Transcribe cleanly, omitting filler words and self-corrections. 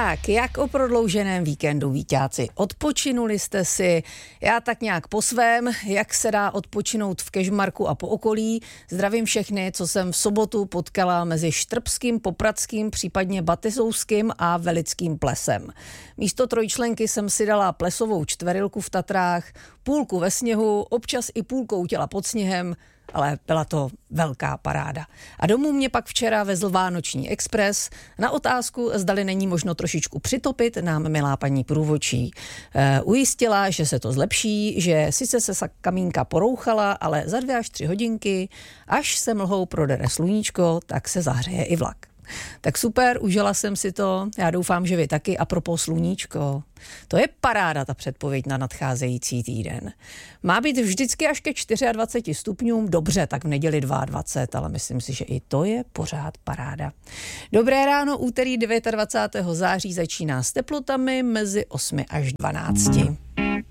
Tak, jak o prodlouženém víkendu, víťáci? Odpočinuli jste si? Já tak nějak po svém, jak se dá odpočinout v Kežmarku a po okolí. Zdravím všechny, co jsem v sobotu potkala mezi Štrbským, Popradským, případně Batizouským a Velickým plesem. Místo trojčlenky jsem si dala plesovou čtverilku v Tatrách, půlku ve sněhu, občas i půlkou těla pod sněhem, ale byla to velká paráda. A domů mě pak včera vezl Vánoční expres. Na otázku, zdali není možno trošičku přitopit, nám milá paní průvodčí ujistila, že se to zlepší, že sice se kamínka porouchala, ale za 2 až 3 hodinky, až se mlhou prodere sluníčko, tak se zahřeje i vlak. Tak super, užila jsem si to, já doufám, že vy taky. A propos sluníčko, to je paráda, ta předpověď na nadcházející týden. Má být vždycky až ke 24 stupňům, dobře, tak v neděli 22, ale myslím si, že i to je pořád paráda. Dobré ráno, úterý 29. září začíná s teplotami mezi 8 až 12.